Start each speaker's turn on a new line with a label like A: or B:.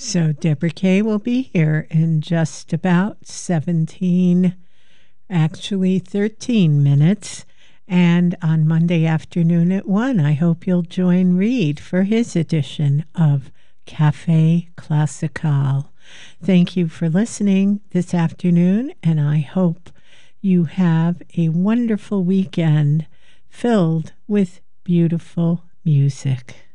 A: So Deborah Kay will be here in just about 17, actually 13 minutes. And on Monday afternoon at 1, I hope you'll join Reed for his edition of Cafe Classical. Thank you for listening this afternoon, and I hope you have a wonderful weekend filled with beautiful music.